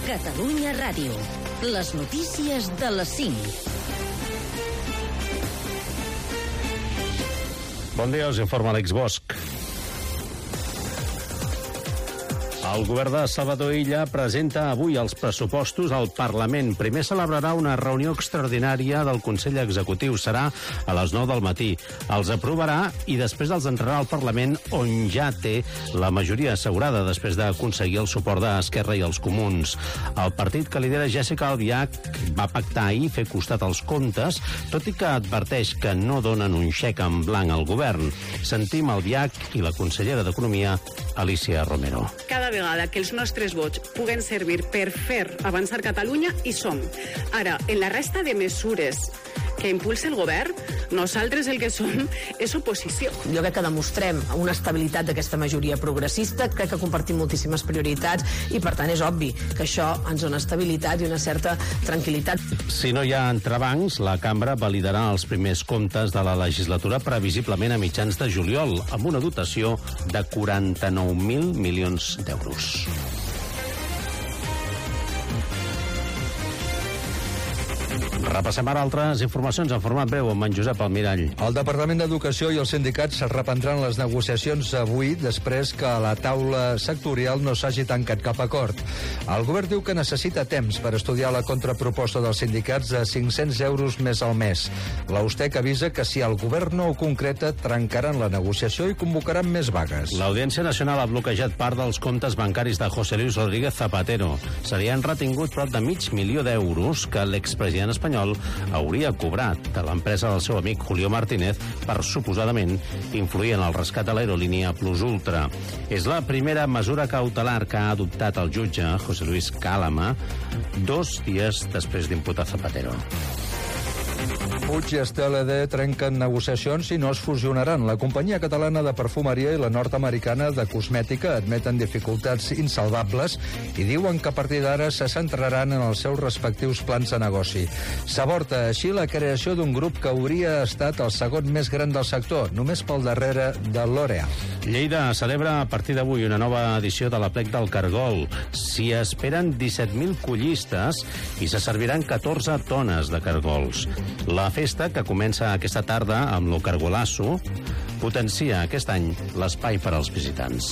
Catalunya Ràdio. Les notícies de les 5. Bon dia, us informa Àlex Bosch. El govern de Salvador Illa presenta avui els pressupostos al Parlament. Primer celebrarà una reunió extraordinària del Consell Executiu. Serà a les 9 del matí. Els aprovarà i després els entrarà al Parlament, on ja té la majoria assegurada després d'aconseguir el suport d'Esquerra i els Comuns. El partit que lidera Jéssica Albiach va pactar ahir fer costat als comptes, tot i que adverteix que no donen un xec en blanc al govern. Sentim Albiach i la consellera d'Economia, Alicia Romero. Cada vegada que els nostres vots puguen servir per fer avançar Catalunya, hi som. Ara, en la resta de mesures que impulsa el govern, nosaltres el que som és oposició. Jo crec que demostrem una estabilitat d'aquesta majoria progressista, crec que compartim moltíssimes prioritats i, per tant, és obvi que això ens dona estabilitat i una certa tranquil·litat. Si no hi ha entrebancs, la cambra validarà els primers comptes de la legislatura previsiblement a mitjans de juliol, amb una dotació de 49.000 milions d'euros. Repassem ara altres informacions en format breu amb en Josep Almirall. El Departament d'Educació i els sindicats reprendran les negociacions avui després que a la taula sectorial no s'hagi tancat cap acord. El govern diu que necessita temps per estudiar la contraproposta dels sindicats de 500 euros més al mes. L'Austec avisa que si el govern no ho concreta, trencaran la negociació i convocaran més vagues. L'Audiència Nacional ha bloquejat part dels comptes bancaris de José Luis Rodríguez Zapatero. Serien retingut prop de $500.000 d'euros que l'expresident espanyol hauria cobrat de l'empresa del seu amic Julio Martínez per suposadament influir en el rescat de l'aerolínia Plus Ultra. És la primera mesura cautelar que ha adoptat el jutge José Luis Cálama 2 dies després d'imputar Zapatero. Puig i Estel trenquen negociacions i no es fusionaran. La companyia catalana de perfumeria i la nord-americana de cosmètica admeten dificultats insalvables i diuen que a partir d'ara se centraran en els seus respectius plans de negoci. S'aborta així la creació d'un grup que hauria estat el segon més gran del sector, només pel darrere de L'Oréal. Lleida celebra a partir d'avui una nova edició de l'Aplec del Cargol. S'hi esperen 17.000 collistes i se serviran 14 tones de cargols. La festa, que comença aquesta tarda amb lo Cargolasso, potencia aquest any l'espai per als visitants.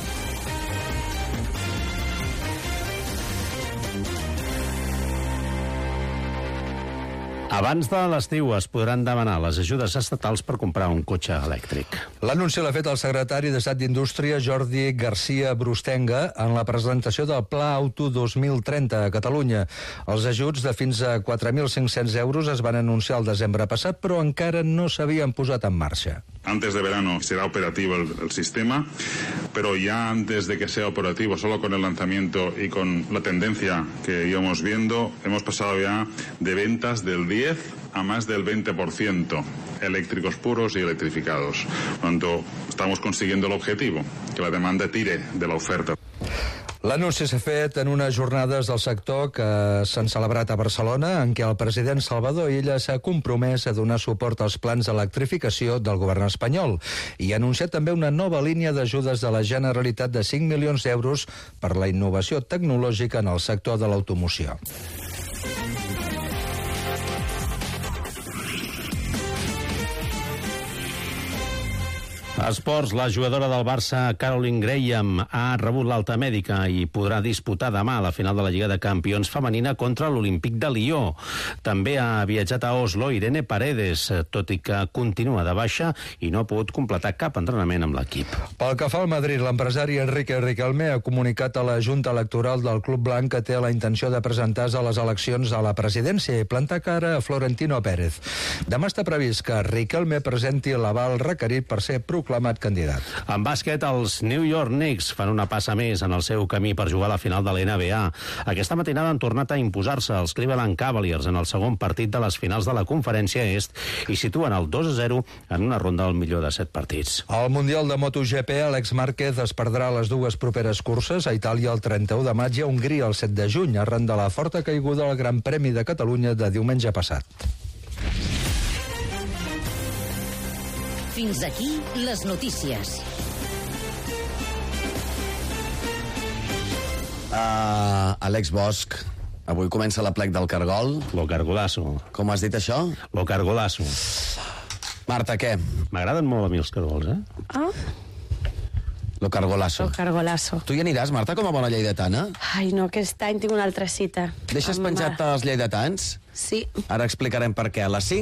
Abans de l'estiu es podran demanar les ajudes estatals per comprar un cotxe elèctric. L'anunci l'ha fet el secretari d'Estat d'Indústria, Jordi García Brustenga, en la presentació del Pla Auto 2030 a Catalunya. Els ajuts de fins a 4.500 euros es van anunciar el desembre passat, però encara no s'havien posat en marxa. Antes de verano será operativo el sistema, pero ya antes de que sea operativo, solo con el lanzamiento y con la tendencia que íbamos viendo, hemos pasado ya de ventas del 10 a más del 20% eléctricos puros y electrificados. Por lo tanto, estamos consiguiendo el objetivo, que la demanda tire de la oferta. L'anunci s'ha fet en unes jornades del sector que s'han celebrat a Barcelona, en què el president Salvador Illa s'ha compromès a donar suport als plans d'electrificació del govern espanyol i ha anunciat també una nova línia d'ajudes de la Generalitat de 5 milions d'euros per la innovació tecnològica en el sector de l'automoció. Esports, la jugadora del Barça, Caroline Graham, ha rebut l'alta mèdica i podrà disputar demà la final de la Lliga de Campions femenina contra l'Olímpic de Lió. També ha viatjat a Oslo Irene Paredes, tot i que continua de baixa i no ha pogut completar cap entrenament amb l'equip. Pel que fa al Madrid, l'empresari Enrique Riquelme ha comunicat a la Junta Electoral del Club Blanc que té la intenció de presentar-se a les eleccions a la presidència i plantar cara a Florentino Pérez. Demà està previst que Riquelme presenti l'aval requerit per ser proclamat candidat. En bàsquet, els New York Knicks fan una passa més en el seu camí per jugar a la final de la NBA. Aquesta matinada han tornat a imposar-se els Cleveland Cavaliers en el segon partit de les finals de la Conferència Est i situen el 2-0 en una ronda al millor de 7 partits. Al Mundial de MotoGP, Alex Márquez es perdrà les dues properes curses, a Itàlia el 31 de maig i a Hongria el 7 de juny, arran de la forta caiguda del Gran Premi de Catalunya de diumenge passat. Fins aquí les notícies. Àlex Bosch, avui comença l'aplec del Cargol. Lo cargolasso. Com has dit això? Lo cargolasso. Marta, què? M'agraden molt a mi els cargols, Ah, Lo Cargolasso. el cargolasso. Tu hi aniràs, Marta, com a bona lleidatana? Ai, no, aquest any tinc una altra cita. Deixes Amb ma penjat mare. els lleidatans? Sí. Ara explicarem per què. A les 5